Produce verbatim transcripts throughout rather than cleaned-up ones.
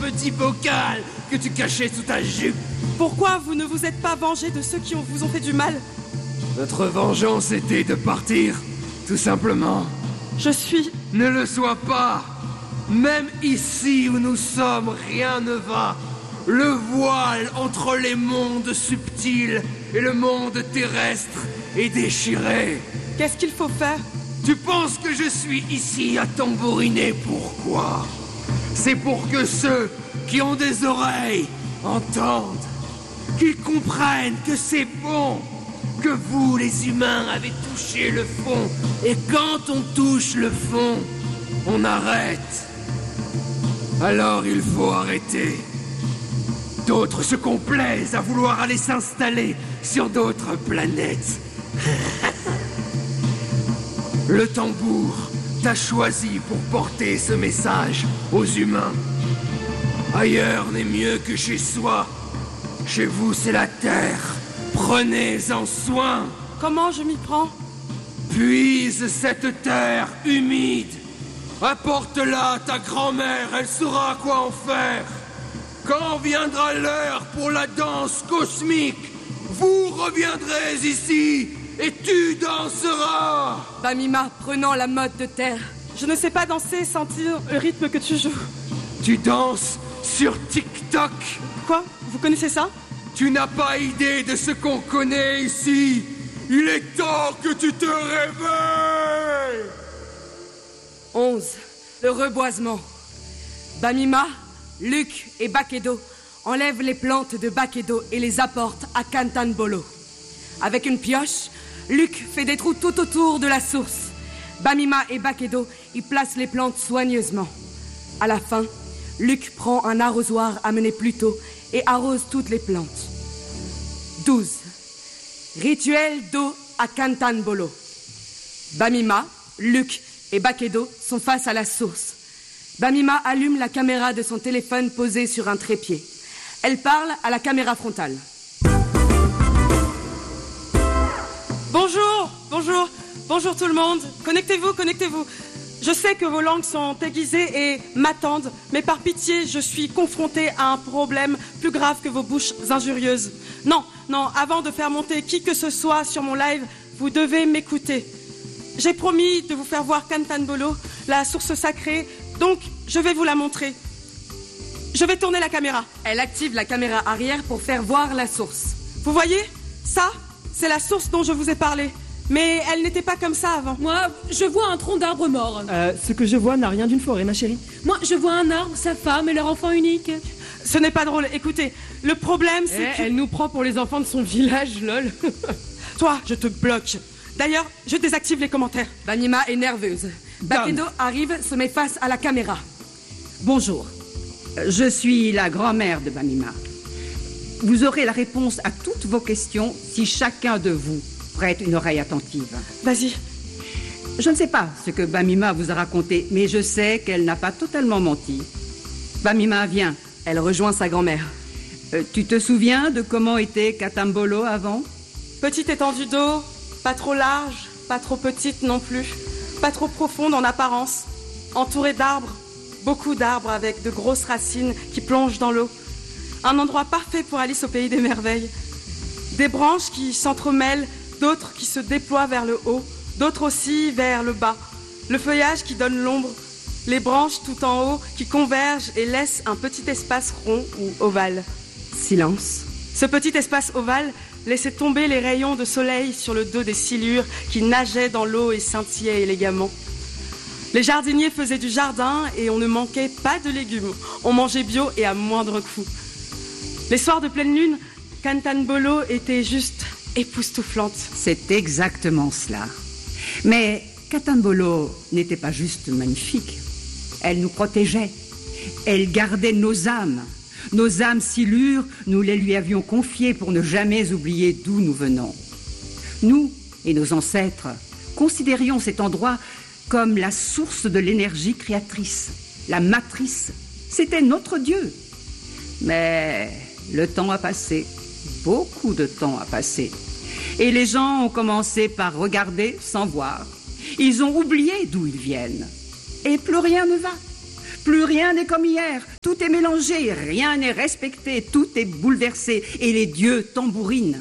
petit bocal que tu cachais sous ta jupe. Pourquoi vous ne vous êtes pas vengé de ceux qui vous ont fait du mal? Notre vengeance était de partir, tout simplement. Je suis... Ne le sois pas. Même ici où nous sommes, rien ne va. Le voile entre les mondes subtils et le monde terrestre est déchiré. Qu'est-ce qu'il faut faire? Tu penses que je suis ici à tambouriner? Pourquoi? C'est pour que ceux qui ont des oreilles entendent, qu'ils comprennent que c'est bon, que vous, les humains, avez touché le fond. Et quand on touche le fond, on arrête. Alors il faut arrêter. D'autres se complaisent à vouloir aller s'installer sur d'autres planètes. Le tambour t'a choisi pour porter ce message aux humains. Ailleurs n'est mieux que chez soi. Chez vous, c'est la terre. Prenez-en soin. Comment je m'y prends? Puise cette terre humide. Apporte-la à ta grand-mère, elle saura quoi en faire. Quand viendra l'heure pour la danse cosmique, vous reviendrez ici et tu danseras. Bamima, prenant la mode de terre. Je ne sais pas danser, sentir le rythme que tu joues. Tu danses sur TikTok. Quoi? Vous connaissez ça? Tu n'as pas idée de ce qu'on connaît ici. Il est temps que tu te réveilles. onze. Le reboisement. Bamima, Luc et Bakedo enlèvent les plantes de Bakedo et les apportent à Kantanbolo. Avec une pioche, Luc fait des trous tout autour de la source. Bamima et Bakedo y placent les plantes soigneusement. À la fin, Luc prend un arrosoir amené plus tôt et arrose toutes les plantes. douze. Rituel d'eau à Kantanbolo. Bamima, Luc et Bakedo sont face à la source. Bamima allume la caméra de son téléphone posée sur un trépied. Elle parle à la caméra frontale. Bonjour, bonjour, bonjour tout le monde. Connectez-vous, connectez-vous. Je sais que vos langues sont aiguisées et m'attendent, mais par pitié, je suis confrontée à un problème plus grave que vos bouches injurieuses. Non, non, avant de faire monter qui que ce soit sur mon live, vous devez m'écouter. J'ai promis de vous faire voir Kantanbolo, la source sacrée, donc je vais vous la montrer. Je vais tourner la caméra. Elle active la caméra arrière pour faire voir la source. Vous voyez? Ça, c'est la source dont je vous ai parlé. Mais elle n'était pas comme ça avant. Moi, je vois un tronc d'arbre mort. Euh, ce que je vois n'a rien d'une forêt, ma chérie. Moi, je vois un arbre, sa femme et leur enfant unique. Ce n'est pas drôle. Écoutez, le problème, c'est eh, que... Elle nous prend pour les enfants de son village, lol. Toi, je te bloque. D'ailleurs, je désactive les commentaires. Bamima est nerveuse. Bakedo arrive, se met face à la caméra. Bonjour. Je suis la grand-mère de Bamima. Vous aurez la réponse à toutes vos questions si chacun de vous prête une oreille attentive. Vas-y. Je ne sais pas ce que Bamima vous a raconté, mais je sais qu'elle n'a pas totalement menti. Bamima, viens. Elle rejoint sa grand-mère. Euh, tu te souviens de comment était Kantanbolo avant? Petite étendue d'eau, pas trop large, pas trop petite non plus, pas trop profonde en apparence, entourée d'arbres, beaucoup d'arbres avec de grosses racines qui plongent dans l'eau. Un endroit parfait pour Alice au pays des merveilles. Des branches qui s'entremêlent, d'autres qui se déploient vers le haut, d'autres aussi vers le bas. Le feuillage qui donne l'ombre, les branches tout en haut qui convergent et laissent un petit espace rond ou ovale. Silence. Ce petit espace ovale laissait tomber les rayons de soleil sur le dos des silures qui nageaient dans l'eau et scintillaient élégamment. Les jardiniers faisaient du jardin et on ne manquait pas de légumes. On mangeait bio et à moindre coût. Les soirs de pleine lune, Kantanbolo était juste époustouflante. C'est exactement cela. Mais Kantanbolo n'était pas juste magnifique. Elle nous protégeait. Elle gardait nos âmes. Nos âmes silures, nous les lui avions confiées pour ne jamais oublier d'où nous venons. Nous et nos ancêtres considérions cet endroit comme la source de l'énergie créatrice, la matrice. C'était notre Dieu. Mais le temps a passé. Beaucoup de temps a passé. Et les gens ont commencé par regarder sans voir. Ils ont oublié d'où ils viennent. Et plus rien ne va. Plus rien n'est comme hier. Tout est mélangé, rien n'est respecté, tout est bouleversé. Et les dieux tambourinent.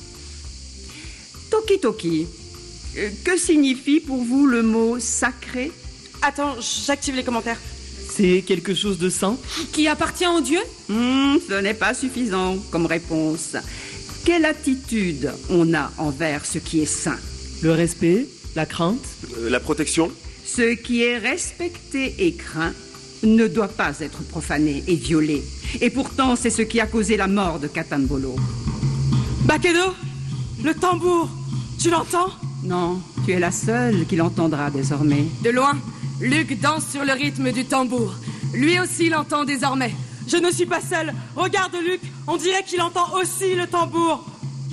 Toki Toki, euh, que signifie pour vous le mot sacré? Attends, j'active les commentaires. C'est quelque chose de saint? Qui appartient aux dieux? Hmm, ce n'est pas suffisant comme réponse. Quelle attitude on a envers ce qui est saint? Le respect? La crainte? Euh, la protection? Ce qui est respecté et craint ne doit pas être profané et violé. Et pourtant, c'est ce qui a causé la mort de Katanbolo. Bakedo, le tambour, tu l'entends? Non, tu es la seule qui l'entendra désormais. De loin, Luc danse sur le rythme du tambour. Lui aussi l'entend désormais. Je ne suis pas seule. Regarde Luc, on dirait qu'il entend aussi le tambour.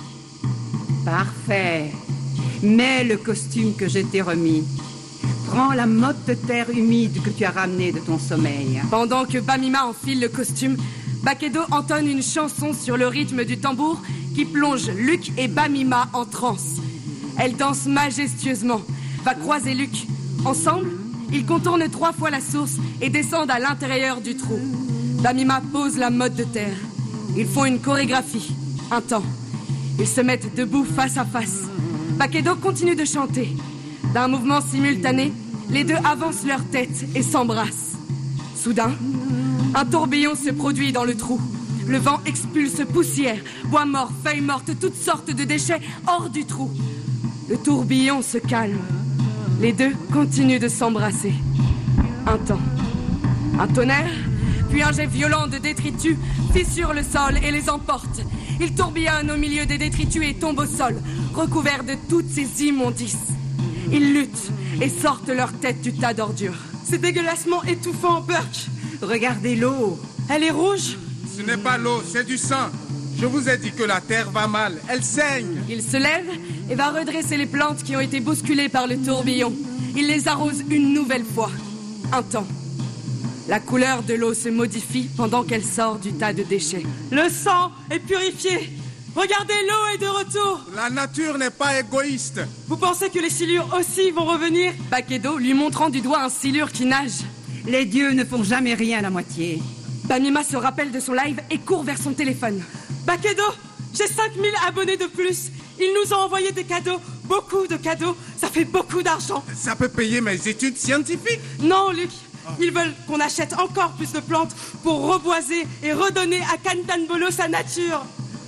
Parfait. Mets le costume que je t'ai remis. Prends la motte de terre humide que tu as ramenée de ton sommeil. Pendant que Bamima enfile le costume, Bakedo entonne une chanson sur le rythme du tambour qui plonge Luc et Bamima en transe. Elle danse majestueusement, va croiser Luc. Ensemble, ils contournent trois fois la source et descendent à l'intérieur du trou. Bamima pose la motte de terre. Ils font une chorégraphie, un temps. Ils se mettent debout face à face. Bakedo continue de chanter. D'un mouvement simultané, les deux avancent leur tête et s'embrassent. Soudain, un tourbillon se produit dans le trou. Le vent expulse poussière, bois mort, feuilles mortes, toutes sortes de déchets hors du trou. Le tourbillon se calme. Les deux continuent de s'embrasser. Un temps. Un tonnerre, puis un jet violent de détritus fissure le sol et les emporte. Ils tourbillonnent au milieu des détritus et tombent au sol, recouverts de toutes ces immondices. Ils luttent et sortent leur tête du tas d'ordures. C'est dégueulassement étouffant, Burke. Regardez l'eau. Elle est rouge. Ce n'est pas l'eau, c'est du sang. Je vous ai dit que la terre va mal, elle saigne. Il se lève et va redresser les plantes qui ont été bousculées par le tourbillon. Il les arrose une nouvelle fois. Un temps. La couleur de l'eau se modifie pendant qu'elle sort du tas de déchets. Le sang est purifié. Regardez, l'eau est de retour. La nature n'est pas égoïste. Vous pensez que les silures aussi vont revenir? Bakedo lui montrant du doigt un silure qui nage. Les dieux ne font jamais rien à la moitié. Bamima se rappelle de son live et court vers son téléphone. Bakedo, j'ai cinq mille abonnés de plus. Ils nous ont envoyé des cadeaux, beaucoup de cadeaux. Ça fait beaucoup d'argent. Ça peut payer mes études scientifiques. Non, Luc. Ils veulent qu'on achète encore plus de plantes pour reboiser et redonner à Katanbolo sa nature.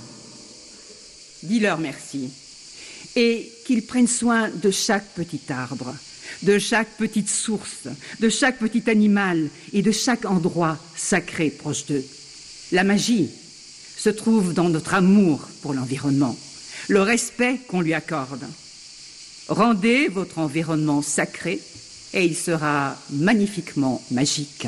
Dis-leur merci. Et qu'ils prennent soin de chaque petit arbre, de chaque petite source, de chaque petit animal et de chaque endroit sacré proche d'eux. La magie se trouve dans notre amour pour l'environnement, le respect qu'on lui accorde. Rendez votre environnement sacré et il sera magnifiquement magique.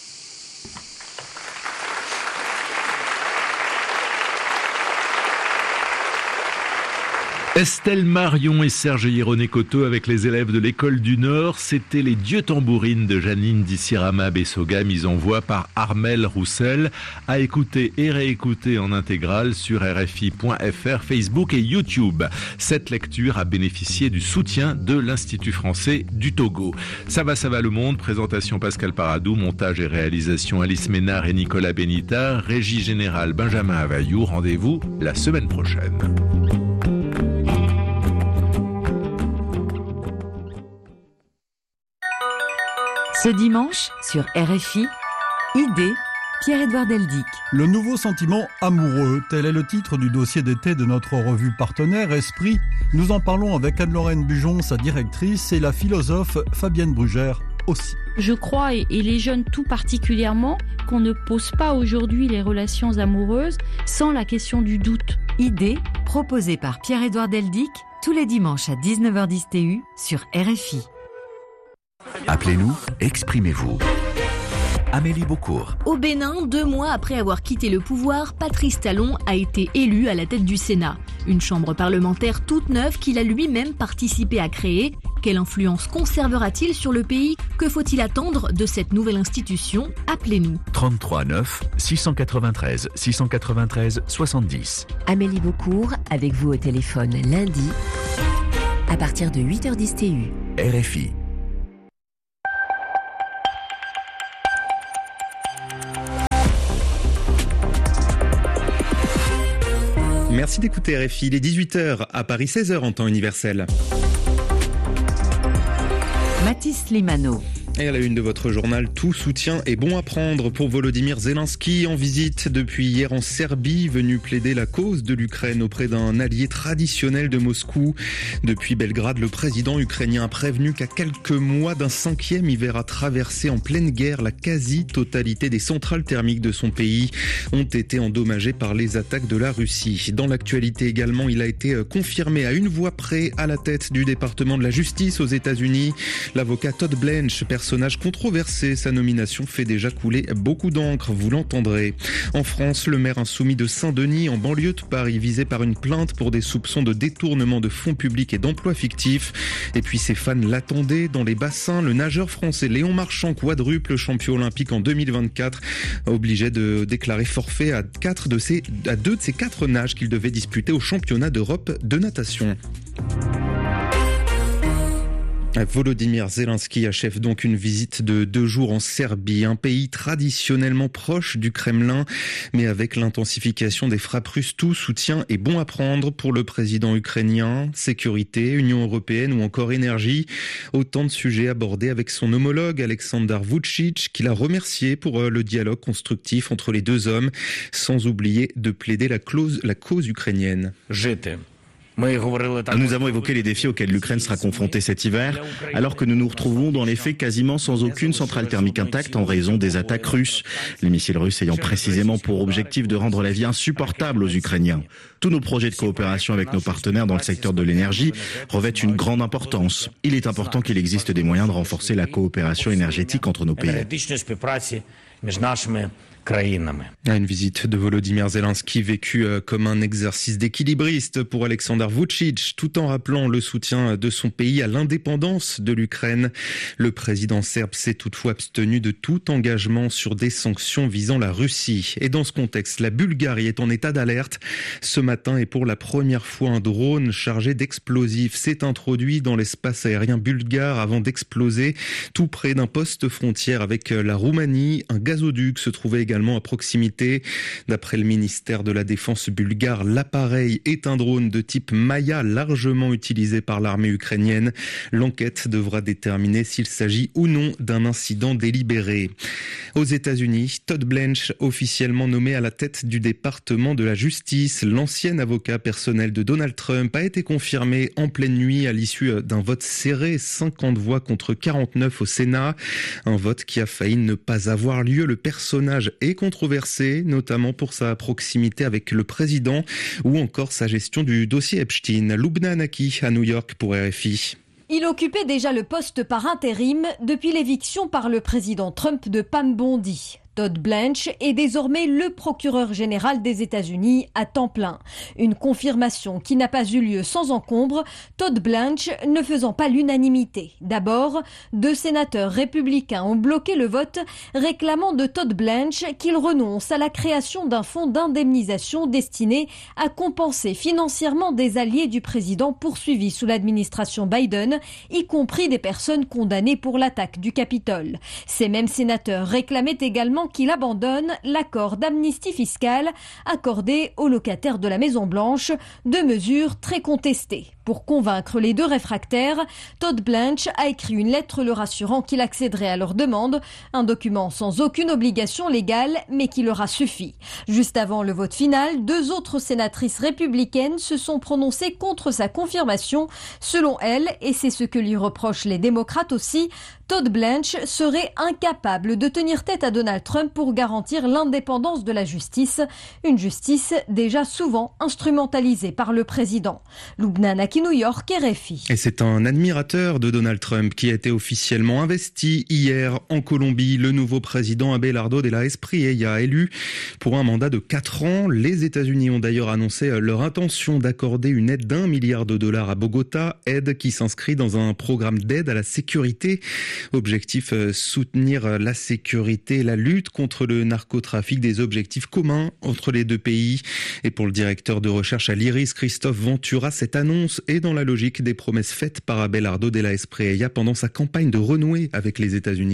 Estelle Marion et Serge Hieroné-Coteau avec les élèves de l'école du Nord, c'était les Dieux tambourines de Janine Dissirama Bessoga, mise en voix par Armel Roussel, à écouter et réécouter en intégrale sur R F I point F R, Facebook et YouTube. Cette lecture a bénéficié du soutien de l'Institut français du Togo. Ça va, ça va le monde, présentation Pascal Paradou, montage et réalisation Alice Ménard et Nicolas Benita, régie générale Benjamin Availlou. Rendez-vous la semaine prochaine. Ce dimanche, sur R F I, Idée, Pierre-Édouard Deldic. Le nouveau sentiment amoureux, tel est le titre du dossier d'été de notre revue partenaire Esprit. Nous en parlons avec Anne-Lorraine Bujon, sa directrice, et la philosophe Fabienne Brugère aussi. Je crois, et les jeunes tout particulièrement, qu'on ne pose pas aujourd'hui les relations amoureuses sans la question du doute. Idée, proposée par Pierre-Édouard Deldic, tous les dimanches à dix-neuf heures dix T U sur R F I. Appelez-nous, exprimez-vous. Amélie Beaucourt. Au Bénin, deux mois après avoir quitté le pouvoir, Patrice Talon a été élu à la tête du Sénat. Une chambre parlementaire toute neuve qu'il a lui-même participé à créer. Quelle influence conservera-t-il sur le pays? Que faut-il attendre de cette nouvelle institution? Appelez-nous. trente-trois neuf, six cent quatre-vingt-treize, six cent quatre-vingt-treize, soixante-dix. Amélie Beaucourt, avec vous au téléphone lundi, à partir de huit heures dix T U. R F I. Merci d'écouter R F I. Il est dix-huit heures à Paris, seize heures en temps universel. Mathis Limano. Et à la une de votre journal, tout soutien est bon à prendre pour Volodymyr Zelensky en visite depuis hier en Serbie, venu plaider la cause de l'Ukraine auprès d'un allié traditionnel de Moscou. Depuis Belgrade, le président ukrainien a prévenu qu'à quelques mois d'un cinquième hiver à traverser en pleine guerre, la quasi-totalité des centrales thermiques de son pays ont été endommagées par les attaques de la Russie. Dans l'actualité également, il a été confirmé à une voix près à la tête du département de la justice aux États-Unis. L'avocat Todd Blanche, personnage controversé, sa nomination fait déjà couler beaucoup d'encre, vous l'entendrez. En France, le maire insoumis de Saint-Denis, en banlieue de Paris, visé par une plainte pour des soupçons de détournement de fonds publics et d'emplois fictifs. Et puis ses fans l'attendaient dans les bassins. Le nageur français Léon Marchand, quadruple champion olympique en deux mille vingt-quatre, obligé de déclarer forfait à, quatre de ses, à deux de ses quatre nages qu'il devait disputer au championnat d'Europe de natation. Volodymyr Zelensky achève donc une visite de deux jours en Serbie, un pays traditionnellement proche du Kremlin, mais avec l'intensification des frappes russes, tout soutien est bon à prendre pour le président ukrainien. Sécurité, Union européenne ou encore énergie, autant de sujets abordés avec son homologue Alexander Vučić, qu'il a remercié pour le dialogue constructif entre les deux hommes, sans oublier de plaider la, clause, la cause ukrainienne. J'étais. Nous avons évoqué les défis auxquels l'Ukraine sera confrontée cet hiver, alors que nous nous retrouvons dans les faits quasiment sans aucune centrale thermique intacte en raison des attaques russes. Les missiles russes ayant précisément pour objectif de rendre la vie insupportable aux Ukrainiens. Tous nos projets de coopération avec nos partenaires dans le secteur de l'énergie revêtent une grande importance. Il est important qu'il existe des moyens de renforcer la coopération énergétique entre nos pays. À une visite de Volodymyr Zelensky vécue comme un exercice d'équilibriste pour Alexander Vučić, tout en rappelant le soutien de son pays à l'indépendance de l'Ukraine. Le président serbe s'est toutefois abstenu de tout engagement sur des sanctions visant la Russie. Et dans ce contexte, la Bulgarie est en état d'alerte. Ce matin, et pour la première fois, un drone chargé d'explosifs s'est introduit dans l'espace aérien bulgare avant d'exploser tout près d'un poste frontière avec la Roumanie. Un gazoduc se trouvait également à proximité. D'après le ministère de la Défense bulgare, l'appareil est un drone de type Maya largement utilisé par l'armée ukrainienne. L'enquête devra déterminer s'il s'agit ou non d'un incident délibéré. Aux États-Unis, Todd Blanche, officiellement nommé à la tête du département de la justice, l'ancien avocat personnel de Donald Trump, a été confirmé en pleine nuit à l'issue d'un vote serré, cinquante voix contre quarante-neuf au Sénat. Un vote qui a failli ne pas avoir lieu. Le personnage est controversé, notamment pour sa proximité avec le président ou encore sa gestion du dossier Epstein. Lubna Anaki à New York pour R F I. Il occupait déjà le poste par intérim depuis l'éviction par le président Trump de Pam Bondi. Todd Blanche est désormais le procureur général des États-Unis à temps plein. Une confirmation qui n'a pas eu lieu sans encombre, Todd Blanche ne faisant pas l'unanimité. D'abord, deux sénateurs républicains ont bloqué le vote, réclamant de Todd Blanche qu'il renonce à la création d'un fonds d'indemnisation destiné à compenser financièrement des alliés du président poursuivis sous l'administration Biden, y compris des personnes condamnées pour l'attaque du Capitole. Ces mêmes sénateurs réclamaient également qu'il abandonne l'accord d'amnistie fiscale accordé aux locataires de la Maison-Blanche, deux mesures très contestées. Pour convaincre les deux réfractaires, Todd Blanche a écrit une lettre le rassurant qu'il accéderait à leur demande, un document sans aucune obligation légale, mais qui leur a suffi. Juste avant le vote final, deux autres sénatrices républicaines se sont prononcées contre sa confirmation. Selon elles, et c'est ce que lui reprochent les démocrates aussi, Todd Blanche serait incapable de tenir tête à Donald Trump pour garantir l'indépendance de la justice, une justice déjà souvent instrumentalisée par le président. Lubna Naki, New York, R F I. Et c'est un admirateur de Donald Trump qui a été officiellement investi hier en Colombie. Le nouveau président Abelardo de la Espriella, élu pour un mandat de quatre ans. Les États-Unis ont d'ailleurs annoncé leur intention d'accorder une aide d'un milliard de dollars à Bogota, aide qui s'inscrit dans un programme d'aide à la sécurité. Objectif, soutenir la sécurité et la lutte contre le narcotrafic, des objectifs communs entre les deux pays. Et pour le directeur de recherche à l'I R I S, Christophe Ventura, cette annonce est dans la logique des promesses faites par Abelardo de la Espriella pendant sa campagne de renouer avec les États-Unis.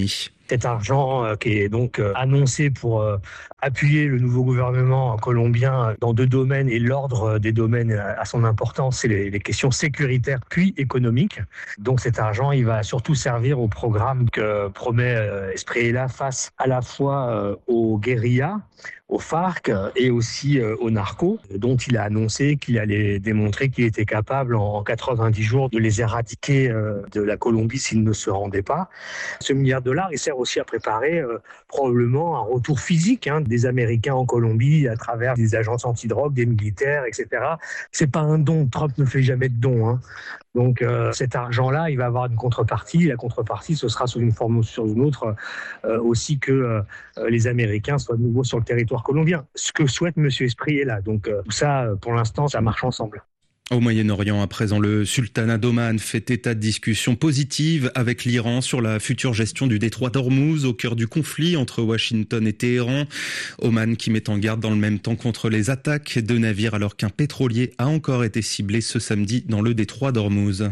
Cet argent euh, qui est donc euh, annoncé pour euh, appuyer le nouveau gouvernement colombien dans deux domaines, et l'ordre des domaines a son importance, c'est les, les questions sécuritaires puis économiques. Donc cet argent, il va surtout servir au programme que promet euh, Espriella face à la fois euh, aux guérillas, aux FARC et aussi euh, aux narcos, dont il a annoncé qu'il allait démontrer qu'il était capable en quatre-vingt-dix jours de les éradiquer euh, de la Colombie s'ils ne se rendaient pas. Ce milliard de dollars, il sert aussi à préparer euh, probablement un retour physique hein, des Américains en Colombie à travers des agences antidrogue, des militaires, et cetera. C'est pas un don, Trump ne fait jamais de don. Hein. Donc euh, cet argent-là, il va avoir une contrepartie. La contrepartie, ce sera sous une forme ou sur une autre euh, aussi que euh, les Américains soient de nouveau sur le territoire colombien. Ce que souhaite M. Espriella. Donc euh, tout ça, pour l'instant, ça marche ensemble. Au Moyen-Orient, à présent, le sultanat d'Oman fait état de discussions positives avec l'Iran sur la future gestion du détroit d'Ormuz, au cœur du conflit entre Washington et Téhéran. Oman qui met en garde dans le même temps contre les attaques de navires alors qu'un pétrolier a encore été ciblé ce samedi dans le détroit d'Ormuz.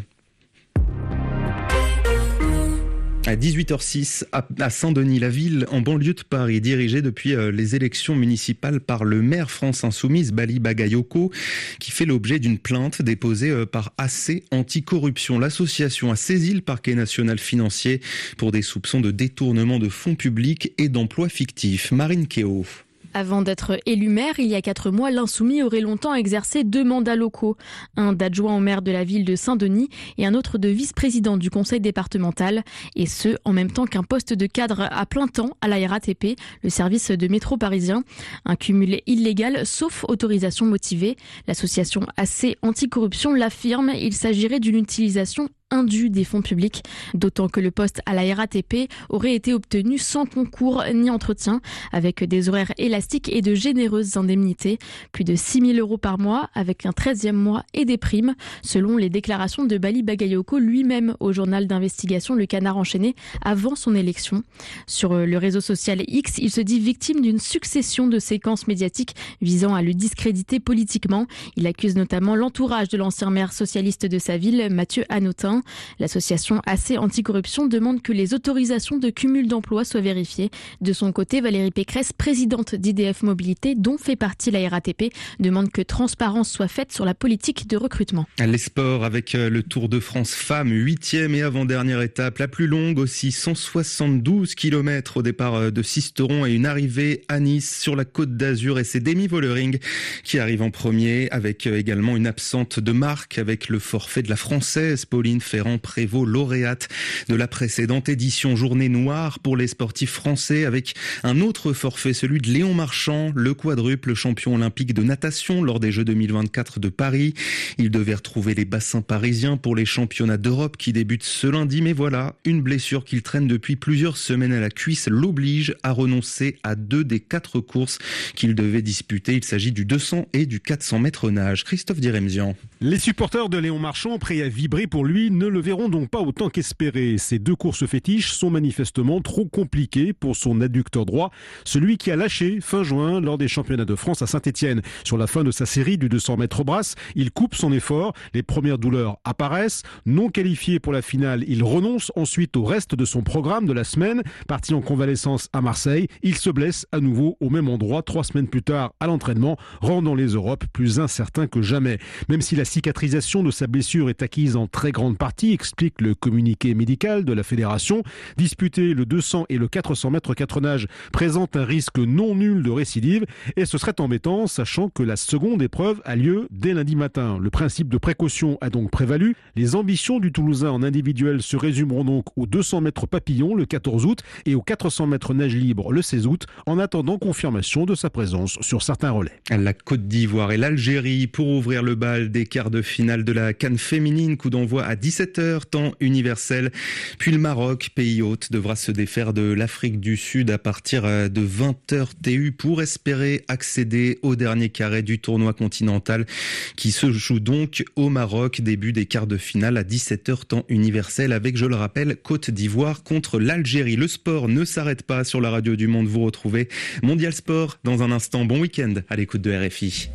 À dix-huit heures six, à Saint-Denis, la ville en banlieue de Paris, dirigée depuis les élections municipales par le maire France Insoumise, Bali Bagayoko, qui fait l'objet d'une plainte déposée par A C Anticorruption. L'association a saisi le parquet national financier pour des soupçons de détournement de fonds publics et d'emplois fictifs. Marine Kéo. Avant d'être élu maire, il y a quatre mois, l'insoumis aurait longtemps exercé deux mandats locaux. Un d'adjoint au maire de la ville de Saint-Denis et un autre de vice-président du conseil départemental. Et ce, en même temps qu'un poste de cadre à plein temps à la R A T P, le service de métro parisien. Un cumul illégal, sauf autorisation motivée. L'association A C Anticorruption l'affirme, il s'agirait d'une utilisation indue des fonds publics, d'autant que le poste à la R A T P aurait été obtenu sans concours ni entretien, avec des horaires élastiques et de généreuses indemnités, plus de six mille euros par mois, avec un treizième mois et des primes, selon les déclarations de Bali Bagayoko lui-même au journal d'investigation Le Canard enchaîné avant son élection. Sur le réseau social X, il se dit victime d'une succession de séquences médiatiques visant à le discréditer politiquement. Il accuse notamment l'entourage de l'ancien maire socialiste de sa ville, Mathieu Hanotin. L'association A C Anticorruption demande que les autorisations de cumul d'emplois soient vérifiées. De son côté, Valérie Pécresse, présidente d'I D F Mobilité, dont fait partie la R A T P, demande que transparence soit faite sur la politique de recrutement. Les sports avec le Tour de France Femmes, huitième et avant-dernière étape, la plus longue aussi, cent soixante-douze kilomètres au départ de Sisteron et une arrivée à Nice sur la Côte d'Azur, et c'est Demi Vollering qui arrive en premier avec également une absente de marque avec le forfait de la Française Pauline Ferrand-Prévot, lauréate de la précédente édition. Journée noire pour les sportifs français avec un autre forfait, celui de Léon Marchand, le quadruple champion olympique de natation lors des Jeux deux mille vingt-quatre de Paris. Il devait retrouver les bassins parisiens pour les championnats d'Europe qui débutent ce lundi, mais voilà, une blessure qu'il traîne depuis plusieurs semaines à la cuisse l'oblige à renoncer à deux des quatre courses qu'il devait disputer. Il s'agit du deux cents et du quatre cents mètres nage. Christophe Diremzian. Les supporters de Léon Marchand, prêts à vibrer pour lui, ne le verront donc pas autant qu'espéré. Ces deux courses fétiches sont manifestement trop compliquées pour son adducteur droit, celui qui a lâché fin juin lors des championnats de France à Saint-Étienne. Sur la fin de sa série du deux cents mètres brasse, il coupe son effort, les premières douleurs apparaissent. Non qualifié pour la finale, il renonce ensuite au reste de son programme de la semaine. Parti en convalescence à Marseille, il se blesse à nouveau au même endroit trois semaines plus tard à l'entraînement, rendant les Europes plus incertains que jamais. Même si la cicatrisation de sa blessure est acquise en très grande partie, explique le communiqué médical de la fédération, disputer le deux cents et le quatre cents mètres quatre nages présente un risque non nul de récidive, et ce serait embêtant sachant que la seconde épreuve a lieu dès lundi matin. Le principe de précaution a donc prévalu. Les ambitions du Toulousain en individuel se résumeront donc aux deux cents mètres papillon le quatorze août et aux quatre cents mètres nage libre le seize août, en attendant confirmation de sa présence sur certains relais. La Côte d'Ivoire et l'Algérie pour ouvrir le bal des quarts de finale de la CAN féminine, coup d'envoi à dix-sept heures temps universel. Puis le Maroc, pays hôte, devra se défaire de l'Afrique du Sud à partir de vingt heures T U pour espérer accéder au dernier carré du tournoi continental qui se joue donc au Maroc. Début des quarts de finale à dix-sept heures temps universel avec, je le rappelle, Côte d'Ivoire contre l'Algérie. Le sport ne s'arrête pas sur la radio du Monde. Vous retrouvez Mondial Sport dans un instant. Bon week-end à l'écoute de R F I.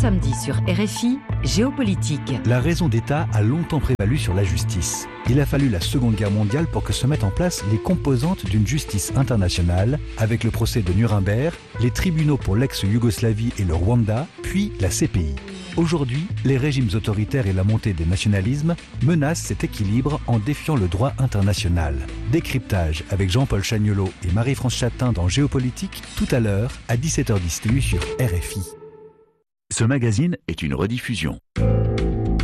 samedi sur R F I, Géopolitique. La raison d'État a longtemps prévalu sur la justice. Il a fallu la Seconde Guerre mondiale pour que se mettent en place les composantes d'une justice internationale, avec le procès de Nuremberg, les tribunaux pour l'ex-Yougoslavie et le Rwanda, puis la C P I. Aujourd'hui, les régimes autoritaires et la montée des nationalismes menacent cet équilibre en défiant le droit international. Décryptage avec Jean-Paul Chagnolot et Marie-France Chatin dans Géopolitique, tout à l'heure à dix-sept heures dix sur R F I. Ce magazine est une rediffusion.